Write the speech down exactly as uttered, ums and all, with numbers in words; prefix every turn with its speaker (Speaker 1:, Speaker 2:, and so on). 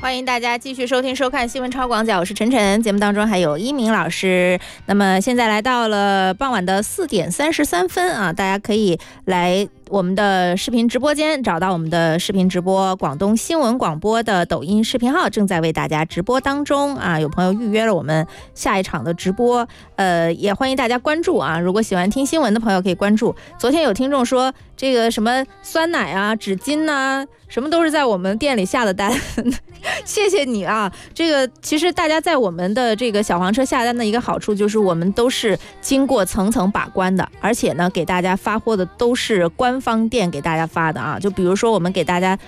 Speaker 1: 欢迎大家继续收听收看新闻超广角，我是晨晨。节目当中还有一鸣老师。那么现在来到了傍晚的四点三十三分啊，大家可以来我们的视频直播间，找到我们的视频直播广东新闻广播的抖音视频号，正在为大家直播当中啊。有朋友预约了我们下一场的直播，呃，也欢迎大家关注啊。如果喜欢听新闻的朋友可以关注。昨天有听众说这个什么酸奶啊、纸巾呐、啊，什么都是在我们店里下的单，谢谢你啊。这个其实大家在我们的这个小黄车下单的一个好处就是我们都是经过层层把关的，而且呢给大家发货的都是官方店给大家发的啊。就比如说我们给大家